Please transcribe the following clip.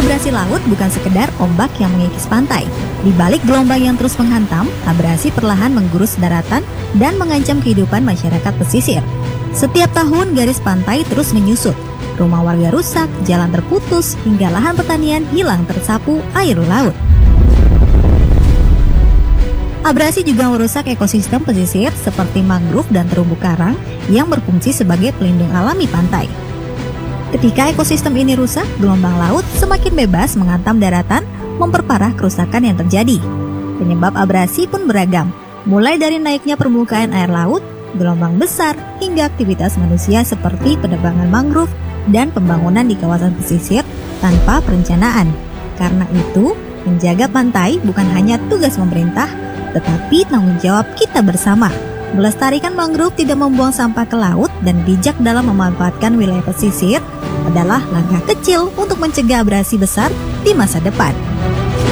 Abrasi laut bukan sekedar ombak yang mengikis pantai. Di balik gelombang yang terus menghantam, abrasi perlahan menggurus daratan dan mengancam kehidupan masyarakat pesisir. Setiap tahun garis pantai terus menyusut. Rumah warga rusak, jalan terputus, hingga lahan pertanian hilang tersapu air laut. Abrasi juga merusak ekosistem pesisir seperti mangrove dan terumbu karang yang berfungsi sebagai pelindung alami pantai. Ketika ekosistem ini rusak, gelombang laut semakin bebas menghantam daratan, memperparah kerusakan yang terjadi. Penyebab abrasi pun beragam, mulai dari naiknya permukaan air laut, gelombang besar, hingga aktivitas manusia seperti penebangan mangrove dan pembangunan di kawasan pesisir tanpa perencanaan. Karena itu, menjaga pantai bukan hanya tugas pemerintah, tetapi tanggung jawab kita bersama. Melestarikan mangrove, tidak membuang sampah ke laut, dan bijak dalam memanfaatkan wilayah pesisir adalah langkah kecil untuk mencegah abrasi besar di masa depan.